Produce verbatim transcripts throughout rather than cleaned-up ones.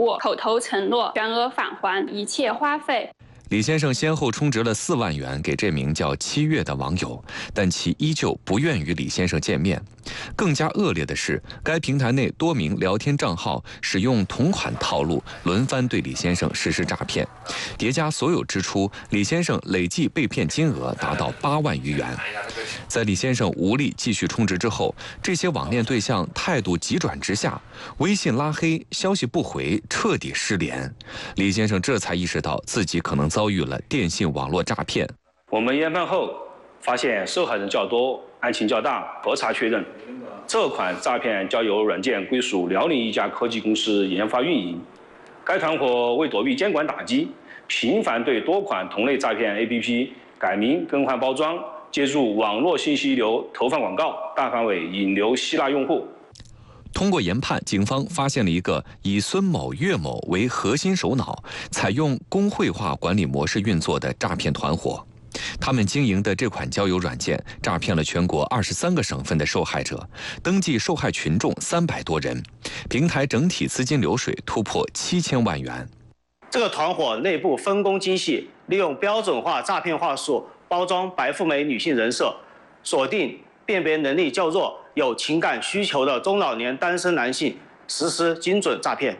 务，口头承诺全额返还一切花费。 李先生先后充值了四万元给这名叫七月的网友，但其依旧不愿与李先生见面。更加恶劣的是，该平台内多名聊天账号使用同款套路，轮番对李先生实施诈骗。叠加所有支出，李先生累计被骗金额达到八万余元。在李先生无力继续充值之后，这些网恋对象态度急转直下，微信拉黑，消息不回，彻底失联。李先生这才意识到自己可能遭遇了电信网络诈骗。 我们研判后发现受害人较多，案情较大，核查确认，这款诈骗交友软件归属辽宁一家科技公司研发运营。该团伙为躲避监管打击，频繁对多款同类诈骗 A P P 改名、更换包装，借助网络信息流投放广告，大范围引流吸纳用户。 通过研判，警方发现了一个以孙某、岳某为核心首脑，采用工会化管理模式运作的诈骗团伙。他们经营的这款交友软件诈骗了全国二十三个省份的受害者，登记受害群众三百多人，平台整体资金流水突破七千万元。 这个团伙内部分工精细，利用标准化诈骗话术包装白富美女性人设，锁定辨别能力较弱、有情感需求的中老年单身男性，实施精准诈骗。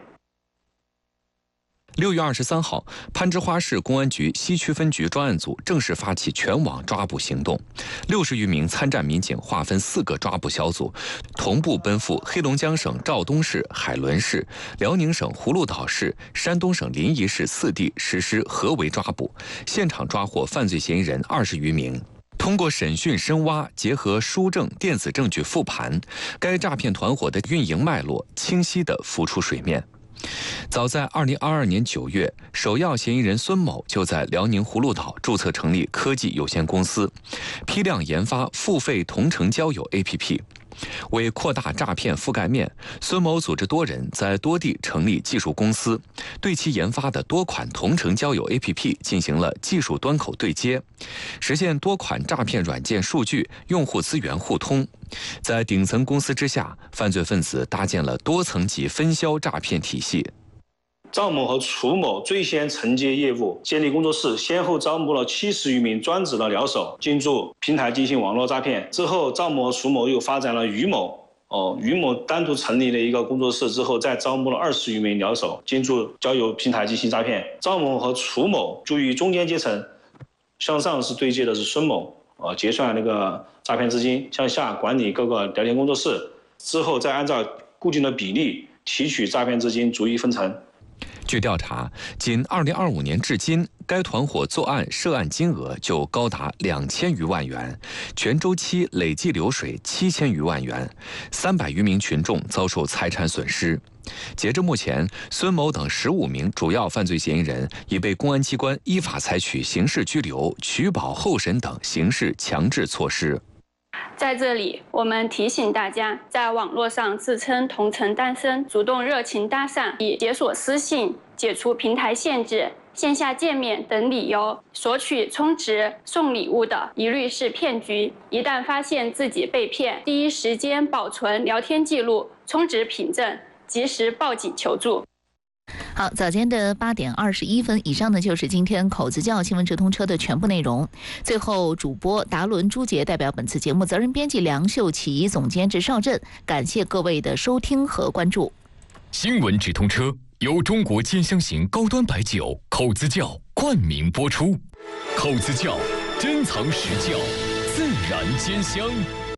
六月二十三号，攀枝花市公安局西区分局专案组正式发起全网抓捕行动，六十余名参战民警划分四个抓捕小组，同步奔赴黑龙江省肇东市、海伦市、辽宁省葫芦岛市、山东省临沂市四地实施合围抓捕，现场抓获犯罪嫌疑人二十余名。通过审讯深挖，结合书证、电子证据复盘，该诈骗团伙的运营脉络清晰地浮出水面。早在二零二二年九月，首要嫌疑人孙某就在辽宁葫芦岛注册成立科技有限公司，批量研发付费同城交友 A P P。为扩大诈骗覆盖面，孙某组织多人在多地成立技术公司，对其研发的多款同城交友 A P P 进行了技术端口对接，实现多款诈骗软件数据、用户资源互通。在顶层公司之下，犯罪分子搭建了多层级分销诈骗体系。 赵某和楚某最先承接业务，建立工作室，先后招募了七十余名专职的聊手进驻平台进行网络诈骗。之后，赵某和楚某又发展了于某，哦，于某单独成立了一个工作室之后，再招募了二十余名聊手进驻交友平台进行诈骗。赵某和楚某处于中间阶层，向上是对接的是孙某，呃，结算那个诈骗资金，向下管理各个聊天工作室，之后再按照固定的比例提取诈骗资金，逐一分成。 据调查，仅二零二五年至今，该团伙作案涉案金额就高达两千余万元，全周期累计流水七千余万元，三百余名群众遭受财产损失。截至目前，孙某等十五名主要犯罪嫌疑人已被公安机关依法采取刑事拘留、取保候审等刑事强制措施。 在这里，我们提醒大家，在网络上自称同城单身、主动热情搭讪，以解锁私信、解除平台限制、线下见面等理由索取充值、送礼物的，一律是骗局。一旦发现自己被骗，第一时间保存聊天记录、充值凭证，及时报警求助。 好，早间的八点二十一分以上呢，就是今天口子窖新闻直通车的全部内容。最后，主播达伦、朱杰代表本次节目责任编辑梁秀琪、总监制邵振，感谢各位的收听和关注。 新闻直通车由中国兼香型高端白酒口子窖冠名播出，口子窖珍藏实窖，自然兼香。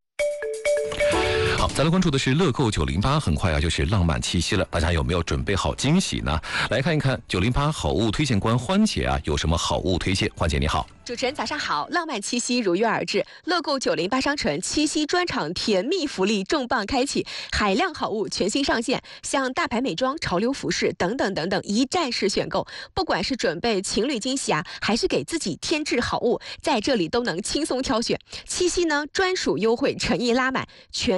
好，再来关注的是乐购九零八，很快啊就是浪漫七夕了，大家有没有准备好惊喜呢？来看一看九零八好物推荐官欢姐啊有什么好物推荐？欢姐你好。 主持人早上好，浪漫七夕如约而至，乐购九零八商城七夕专场甜蜜福利重磅开启，海量好物全新上线，像大牌美妆、潮流服饰等等等等，一站式选购。不管是准备情侣惊喜啊，还是给自己添置好物，在这里都能轻松挑选。七夕呢专属优惠诚意拉满，全场下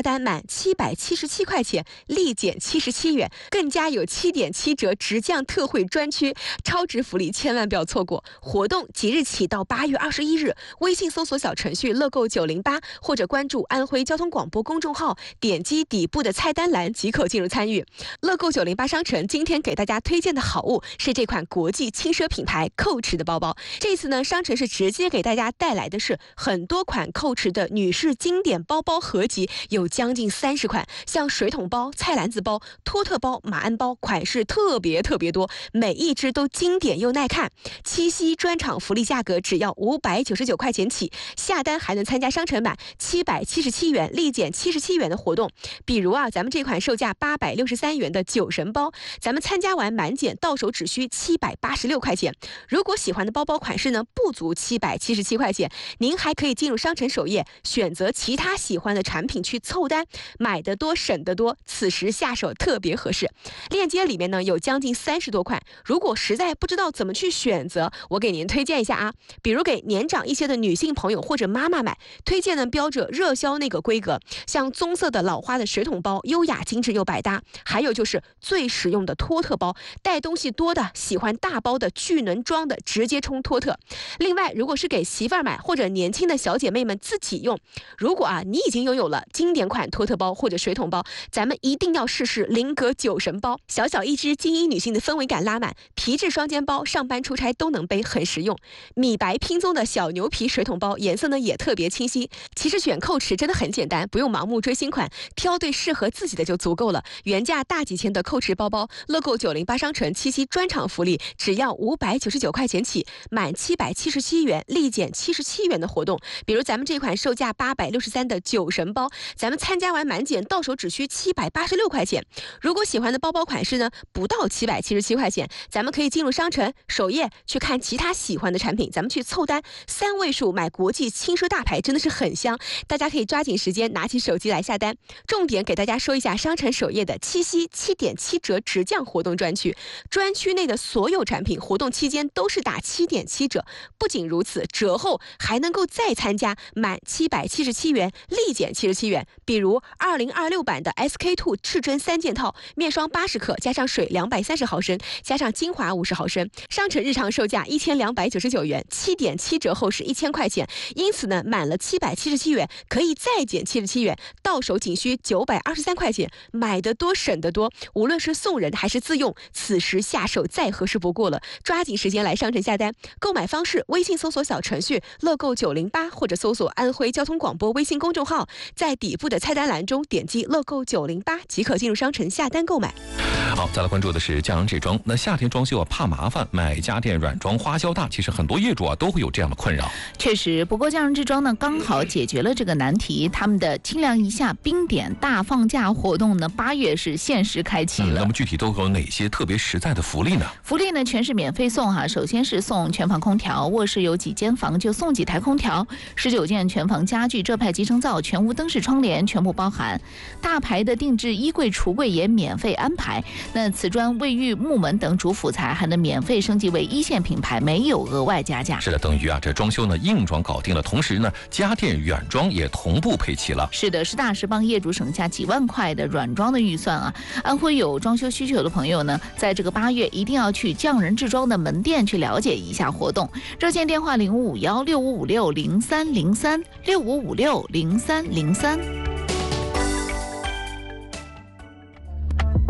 下单满七百七十七块钱立减七十七元，更加有七点七折直降特惠专区，超值福利千万不要错过！活动即日起到八月二十一日，微信搜索小程序乐购九零八或者关注安徽交通广播公众号，点击底部的菜单栏即可进入参与。乐购九零八商城今天给大家推荐的好物是这款国际轻奢品牌 Coach 的包包。这次呢，商城是直接给大家带来的是很多款 Coach 的女士经典包包合集，有将近三十款，像水桶包、菜篮子包、托特包、马鞍包，款式特别特别多，每一只都经典又耐看。七夕专场福利价格只要五百九十九块钱起，下单还能参加商城满七百七十七元立减七十七元的活动。比如啊，咱们这款售价八百六十三元的酒神包，咱们参加完满减到手只需七百八十六块钱。如果喜欢的包包款式呢不足七百七十七块钱，您还可以进入商城首页，选择其他喜欢的产品去凑单，买得多省得多，此时下手特别合适。链接里面呢有将近三十多款，如果实在不知道怎么去选择，我给您推荐一下啊，比如给年长一些的女性朋友或者妈妈买，推荐呢标着热销那个规格，像棕色的老花的水桶包，优雅精致又百搭。还有就是最实用的托特包，带东西多的喜欢大包的巨能装的直接冲托特。另外如果是给媳妇儿买或者年轻的小姐妹们自己用，如果啊你已经拥有了经典款托特包或者水桶包，咱们一定要试试菱格酒神包，小小一只，精英女性的氛围感拉满，皮质双肩包，上班出差都能背，很实用。米白拼宗的小牛皮水桶包，颜色呢也特别清晰。其实选Coach真的很简单，不用盲目追新款，挑对适合自己的就足够了。原价大几千的Coach包包，乐购九零八商城七夕专场福利只要五百九十九块钱起，满七百七十七元立减七十七元的活动。比如咱们这款售价八百六十三的酒神包，咱们参加完满减到手只需七百八十六块钱。如果喜欢的包包款式呢不到七百七十七块钱，咱们可以进入商城首页去看其他喜欢的产品，咱们去凑单，三位数买国际轻奢大牌真的是很香，大家可以抓紧时间拿起手机来下单。重点给大家说一下商城首页的七夕七点七折直降活动专区，专区内的所有产品活动期间都是打七点七折，不仅如此，折后还能够再参加满七百七十七元立减七十七元。比如二零二六版的 S K two 至臻三件套，面霜八十克加上水两百三十毫升加上精华五十毫升，商城日常售价一千两百九十九元，七点七折后是一千块钱，因此呢满了七百七十七元可以再减七十七元，到手仅需九百二十三块钱，买得多省得多，无论是送人还是自用，此时下手再合适不过了，抓紧时间来商城下单。购买方式：微信搜索小程序乐购九零八或者搜索安徽交通广播微信公众号，在底部的菜单栏中点击乐购九零八即可进入商城下单购买。 好，再来关注的是江阳这装。那夏天装修啊怕麻烦，买家电软装花销大，其实很多业主啊都会有这样的困扰。 确实，不过江阳这装呢刚好解决了这个难题，他们的清凉一下冰点大放价活动呢八月是限时开启了。 嗯、那么具体都有哪些特别实在的福利呢？ 福利呢全是免费送哈，首先是送全房空调，卧室有几间房就送几台空调，十九件全房家具，浙派集成灶，全屋灯饰窗帘全部包含，大牌的定制衣柜橱柜也免费安排。那瓷砖、卫浴、木门等主辅材还能免费升级为一线品牌，没有额外加价。 是的，等于啊这装修呢硬装搞定了，同时呢家电软装也同步配齐了。 是的，实打实帮业主省下几万块的软装的预算啊！安徽有装修需求的朋友呢，在这个八月一定要去匠人制装的门店去了解一下活动。热线电话零五五幺六五五六零三零三六五五六零三零三。